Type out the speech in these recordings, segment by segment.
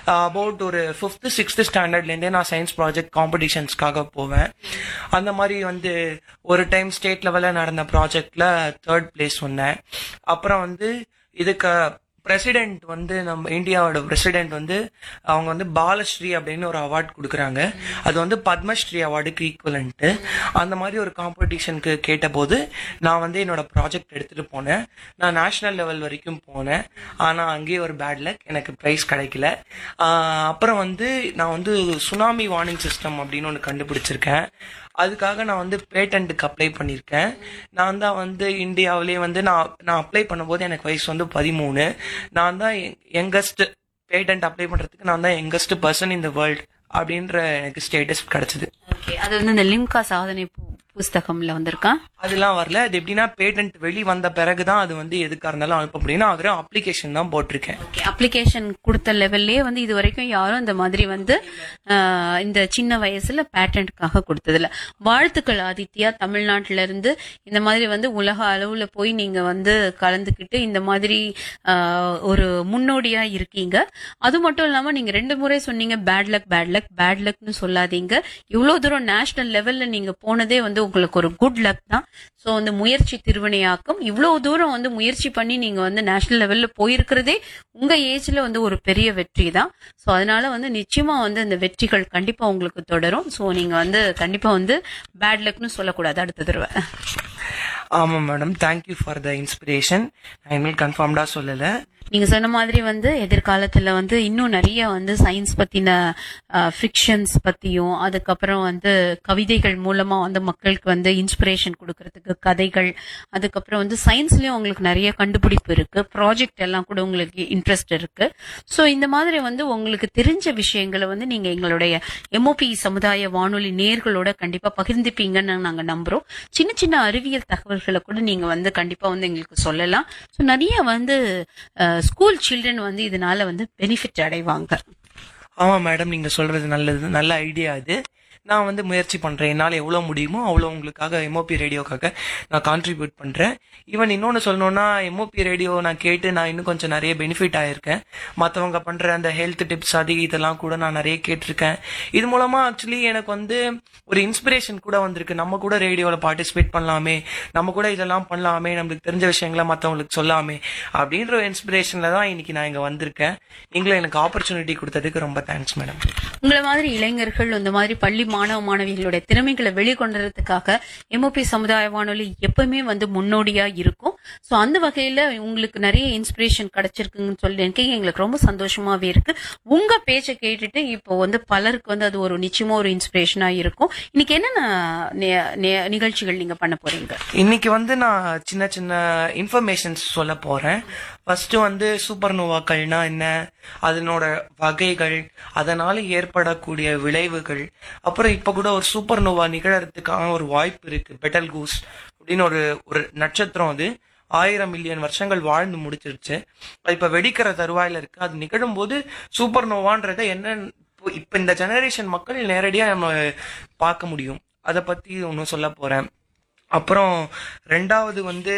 About ஒரு 5th 6th ஸ்டாண்டர்ட்லேருந்தே நான் science project காம்படிஷன்ஸ்க்காக போவேன். அந்த மாதிரி வந்து ஒரு டைம் ஸ்டேட் லெவலில் நடந்த ப்ராஜெக்ட்ல 3rd பிளேஸ் வந்தேன். அப்புறம் வந்து இதுக்கு பிரசிடென்ட் வந்து நம்ம இந்தியாவோட பிரசிடென்ட் வந்து அவங்க வந்து பாலஸ்ரீ அப்படின்னு ஒரு அவார்ட் கொடுக்குறாங்க. அது வந்து பத்மஸ்ரீ அவார்டுக்கு ஈக்குவலன்ட்டு. அந்த மாதிரி ஒரு காம்படிஷனுக்கு கேட்டபோது நான் வந்து என்னோட ப்ராஜெக்ட் எடுத்துட்டு போனேன். நான் நேஷனல் லெவல் வரைக்கும் போனேன். ஆனால் அங்கேயே ஒரு பேட் லக், எனக்கு ப்ரைஸ் கிடைக்கல. அப்புறம் வந்து நான் வந்து சுனாமி வார்னிங் சிஸ்டம் அப்படின்னு ஒன்று கண்டுபிடிச்சிருக்கேன். அதுக்காக நான் வந்து பேட்டன்ட்டுக்கு அப்ளை பண்ணியிருக்கேன். நான் தான் வந்து இந்தியாவிலேயே வந்து நான் அப்ளை பண்ணும்போது எனக்கு வயசு வந்து 13. நான் தான் யங்கஸ்ட் பேட்டன்ட் அப்ளை பண்றதுக்கு நான் தான் youngest person in the world அப்படின்ற எனக்கு ஸ்டேட்டஸ் கிடைச்சது. அது வந்து இந்த லிம்கா சாதனை புஸ்தகம்ல வந்திருக்கா? அதெல்லாம் வரல. அது எப்படின்னா பேட்டன்ட் வெளி வந்த பிறகுதான் அது வந்து எதுக்கா இருந்தாலும் அனுப்ப முடியும். அதுல அப்ளிகேஷன் தான் போட்டிருக்கேன். அப்ளிகேஷன் கொடுத்த லெவல்லே வந்து இது வரைக்கும் யாரும் இந்த மாதிரி வந்து இந்த சின்ன வயசுல பேட்டன்ட்காக கொடுத்ததில்ல. வாழ்த்துக்கள் ஆதித்யா. தமிழ்நாட்டில இருந்து இந்த மாதிரி வந்து உலக அளவுல போய் நீங்க வந்து கலந்துக்கிட்டு இந்த மாதிரி ஒரு முன்னோடியா இருக்கீங்க. அது மட்டும் இல்லாம நீங்க 2 முறை சொன்னீங்க bad luck bad luck bad லக்னு சொல்லாதீங்க. இவ்வளவு தூரம் நேஷனல் லெவல்ல நீங்க போனதே வந்து உங்களுக்கு ஒரு குட் லக் தான். சோ வந்து முயற்சி திருவினையாக்கும். இவ்வளவு தூரம் வந்து முயற்சி பண்ணி நீங்க வந்து நேஷனல் லெவல்ல போயிருக்கிறதே உங்க ஏஜ்ல வந்து ஒரு பெரிய வெற்றி தான். சோ அதனால வந்து நிச்சயமா வந்து அந்த வெற்றிகள் கண்டிப்பா உங்களுக்கு தொடரும். சோ நீங்க வந்து கண்டிப்பா வந்து பேட் லக்னு சொல்லக்கூடாது அடுத்த தடவை. ஆமா madam, thank you for the inspiration. நான் இனிமேல் கன்ஃபார்ம்டா சொல்லல. நீங்க சொன்ன மாதிரி வந்து எதிர்காலத்துல வந்து இன்னும் நிறைய வந்து சயின்ஸ் பத்தின ஃபிக்ஷன்ஸ் பத்தியும், அதுக்கப்புறம் வந்து கவிதைகள் மூலமா வந்து மக்களுக்கு வந்து இன்ஸ்பிரேஷன் கொடுக்கறதுக்கு கதைகள், அதுக்கப்புறம் வந்து சயின்ஸ்லயும் உங்களுக்கு நிறைய கண்டுபிடிப்பு இருக்கு, ப்ராஜெக்ட் எல்லாம் கூட உங்களுக்கு இன்ட்ரெஸ்ட் இருக்கு. சோ இந்த மாதிரி வந்து உங்களுக்கு தெரிஞ்ச விஷயங்களை வந்து நீங்க எங்களுடைய எம்ஓபி சமுதாய வானொலி நேயர்களோட கண்டிப்பா பகிர்ந்துப்பீங்கன்னு நாங்க நம்புறோம். சின்ன சின்ன அறிவியல் தகவல்களை கூட நீங்க வந்து கண்டிப்பா வந்து எங்களுக்கு சொல்லலாம். சோ நிறைய வந்து ஸ்கூல் சில்ட்ரன் வந்து இதனால வந்து பெனிஃபிட் அடைவாங்க. ஆமா மேடம், நீங்க சொல்றது நல்லது, நல்ல ஐடியா அது. நான் வந்து முயற்சி பண்றேன். என்னால் எவ்வளவு முடியுமோ அவ்வளோ உங்களுக்காக எம்ஓபி ரேடியோக்காக நான் கான்ட்ரிபியூட் பண்றேன். ஈவன் இன்னொன்னு சொல்லணும்னா, எம்ஓபி ரேடியோ நான் கேட்டு நான் இன்னும் கொஞ்சம் நிறைய பெனிஃபிட் ஆயிருக்கேன். மற்றவங்க பண்ற அந்த ஹெல்த் டிப்ஸ் அது இதெல்லாம் கூட நான் நிறைய கேட்டிருக்கேன். இது மூலமா ஆக்சுவலி எனக்கு வந்து ஒரு இன்ஸ்பிரேஷன் கூட வந்திருக்கு. நம்ம கூட ரேடியோவில் பார்ட்டிசிபேட் பண்ணலாமே, நம்ம கூட இதெல்லாம் பண்ணலாமே, நம்மளுக்கு தெரிஞ்ச விஷயங்களை மற்றவங்களுக்கு சொல்லாமே அப்படின்ற ஒரு இன்ஸ்பிரேஷன்ல தான் இன்னைக்கு நான் இங்க வந்திருக்கேன். நீங்களும் எனக்கு ஆப்பர்ச்சுனிட்டி கொடுத்ததுக்கு ரொம்ப தேங்க்ஸ் மேடம். உங்களை மாதிரி இளைஞர்கள் இந்த மாதிரி பள்ளி மாணவ மாணவிகளுடைய திறமைகளை வெளிக்கொண்டதுக்காக எம்ஓபி சமுதாய வானொலி எப்பவுமே வந்து முன்னோடியா இருக்கும். சோ அந்த வகையில உங்களுக்கு நிறைய இன்ஸ்பிரேஷன் கிடைச்சிருக்குன்னு சொல்லி எங்களுக்கு ரொம்ப சந்தோஷமாவே இருக்கு. உங்க பேச்சை கேட்டுட்டு இப்போ வந்து பலருக்கு வந்து அது ஒரு நிச்சயமா ஒரு இன்ஸ்பிரேஷனா இருக்கும். இன்னைக்கு என்னென்ன நிகழ்ச்சிகள் நீங்க பண்ண போறீங்க? இன்னைக்கு வந்து நான் சின்ன சின்ன இன்ஃபர்மேஷன்ஸ் சொல்ல போறேன். ஃபர்ஸ்ட் வந்து சூப்பர் நோவாக்கள்னா என்ன, அதனோட வகைகள், அதனால ஏற்படக்கூடிய விளைவுகள், அப்புறம் இப்ப கூட ஒரு சூப்பர் நோவா நிகழறதுக்கான ஒரு வாய்ப்பு இருக்கு. பெட்டல் கூஸ் அப்படின்னு ஒரு நட்சத்திரம், அது 1000 மில்லியன் வருஷங்கள் வாழ்ந்து முடிச்சிருச்சு. இப்ப வெடிக்கிற தருவாயில இருக்கு. அது நிகழும் போது சூப்பர் நோவான்றத என்ன இப்ப இந்த ஜெனரேஷன் மக்கள் நேரடியா நம்ம பார்க்க முடியும். அதை பத்தி ஒன்னும் சொல்ல போறேன். அப்புறம் 2வது வந்து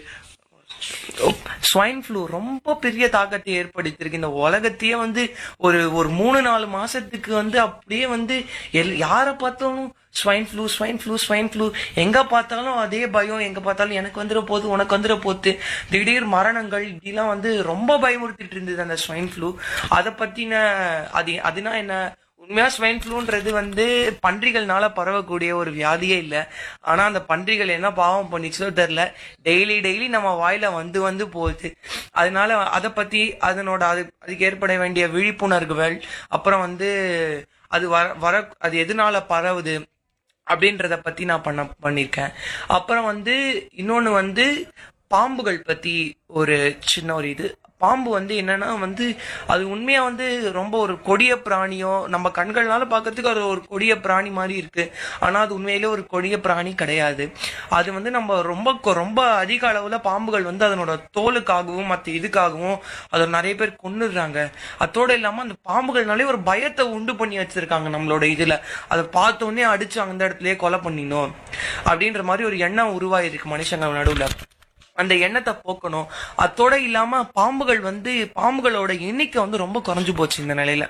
ஸ்வைன் ஃப்ளூ ரொம்ப பெரிய தாக்கத்தை ஏற்படுத்தியிருக்கு. இந்த உலகத்தையே வந்து ஒரு 3-4 மாசத்துக்கு வந்து அப்படியே வந்து யாரை பார்த்தாலும் swine flu swine flu swine flu, எங்க பார்த்தாலும் அதே பயம். எங்க பார்த்தாலும் எனக்கு வந்துட போகுது, உனக்கு வந்துட போகுது, திடீர் மரணங்கள், இப்படிலாம் வந்து ரொம்ப பயமுறுத்திட்டு இருந்தது அந்த ஸ்வைன் ஃப்ளூ. அதை பத்தின அதுனா என்ன, உண்மையா ஸ்வைன் ஃப்ளூன்றது வந்து பன்றிகள்னால பரவக்கூடிய ஒரு வியாதியே இல்ல. ஆனா அந்த பன்றிகள் என்ன பாவம் பண்ணிச்சோ தெரியல, டெய்லி நம்ம வாயில வந்து போகுது. அதனால அதை பத்தி அதுக்கு ஏற்பட வேண்டிய விழிப்புணர்வுகள், அப்புறம் வந்து அது அது எதனால பரவுது அப்படின்றத பத்தி நான் பண்ணிருக்கேன். அப்புறம் வந்து இன்னொன்னு வந்து பாம்புகள் பத்தி ஒரு சின்ன இது. பாம்பு வந்து என்னன்னா வந்து அது உண்மையா வந்து ரொம்ப ஒரு கொடிய பிராணியோ, நம்ம கண்கள்னால பாக்கிறதுக்கு அது ஒரு கொடிய பிராணி மாதிரி இருக்கு. ஆனா அது உண்மையிலே ஒரு கொடிய பிராணி கிடையாது. அது வந்து நம்ம ரொம்ப அதிக அளவுல பாம்புகள் வந்து அதனோட தோலுக்காகவும் மற்ற இதுக்காகவும் அதை நிறைய பேர் கொன்னுடுறாங்க. அதோட இல்லாம அந்த பாம்புகள்னாலே ஒரு பயத்தை உண்டு பண்ணி வச்சிருக்காங்க நம்மளோட இதுல. அதை பார்த்தோன்னே அடிச்சு அந்த இடத்துலயே கொலை பண்ணினோம் அப்படின்ற மாதிரி ஒரு எண்ணம் உருவாயிருக்கு மனுஷங்க நடுவுல. அந்த எண்ணத்தை போக்கணும். அதோட இல்லாம பாம்புகளோட எண்ணிக்கை வந்து ரொம்ப குறைஞ்சு போச்சு இந்த நிலையில.